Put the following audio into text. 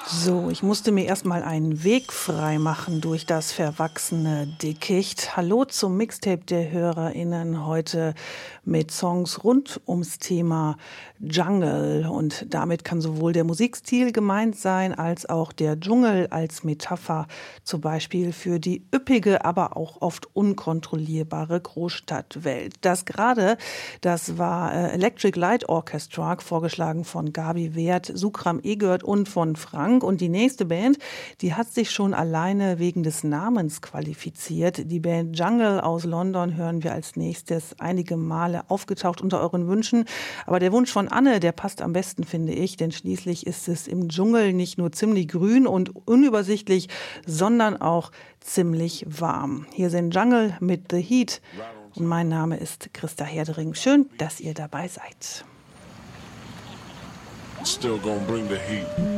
So, ich musste mir erstmal einen Weg frei machen durch das verwachsene Dickicht. Hallo zum Mixtape der HörerInnen heute mit Songs rund ums Thema Jungle. Und damit kann sowohl der Musikstil gemeint sein, als auch der Dschungel als Metapher, zum Beispiel für die üppige, aber auch oft unkontrollierbare Großstadtwelt. Das war Electric Light Orchestra, vorgeschlagen von Gabi Wert, Sukram Egert und von Frank. Und die nächste Band, die hat sich schon alleine wegen des Namens qualifiziert. Die Band Jungle aus London hören wir als nächstes, einige Male aufgetaucht unter euren Wünschen. Aber der Wunsch von Anne, der passt am besten, finde ich, denn schließlich ist es im Dschungel nicht nur ziemlich grün und unübersichtlich, sondern auch ziemlich warm. Hier sind Jungle mit The Heat und mein Name ist Christa Herdering. Schön, dass ihr dabei seid. Still gonna bring the heat.